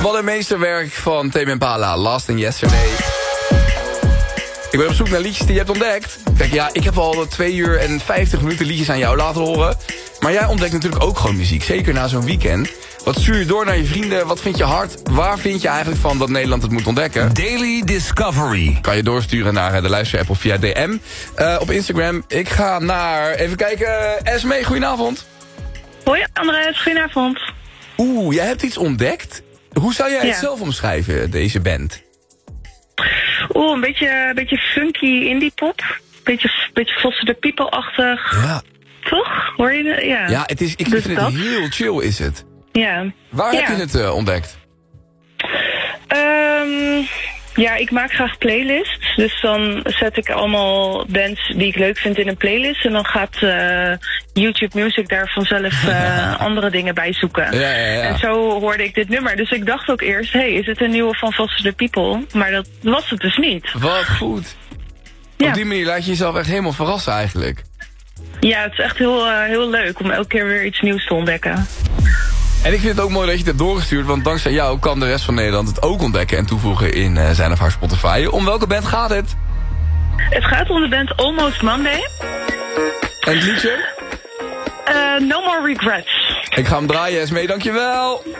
Wat een meesterwerk van Tame Impala, Last and Yesterday. Ik ben op zoek naar liedjes die je hebt ontdekt. Kijk, ja, ik heb al 2 uur en 50 minuten liedjes aan jou laten horen. Maar jij ontdekt natuurlijk ook gewoon muziek, zeker na zo'n weekend. Wat stuur je door naar je vrienden? Wat vind je hard? Waar vind je eigenlijk van dat Nederland het moet ontdekken? Daily Discovery. Kan je doorsturen naar de luisterapp of via DM. Op Instagram. Ik ga naar, even kijken, Esmee, goedenavond. Hoi Andres, goedenavond. Oeh, jij hebt iets ontdekt. Hoe zou jij het zelf omschrijven, deze band? Oeh, een beetje funky indie pop. Beetje Foster the People-achtig. Ja. Toch? Hoor je het? Ja, Ja, ik vind het heel chill, is het. Ja. Waar heb je het ontdekt? Ja, ik maak graag playlists. Dus dan zet ik allemaal bands die ik leuk vind in een playlist. En dan gaat YouTube Music daar vanzelf andere dingen bij zoeken. Ja. En zo hoorde ik dit nummer. Dus ik dacht ook eerst, is het een nieuwe van Foster the People? Maar dat was het dus niet. Wat goed. Ja. Op die manier laat je jezelf echt helemaal verrassen eigenlijk. Ja, het is echt heel leuk om elke keer weer iets nieuws te ontdekken. En ik vind het ook mooi dat je het hebt doorgestuurd, want dankzij jou kan de rest van Nederland het ook ontdekken en toevoegen in zijn of haar Spotify. Om welke band gaat het? Het gaat om de band Almost Monday. En het liedje? No More Regrets. Ik ga hem draaien, Esmee, dankjewel.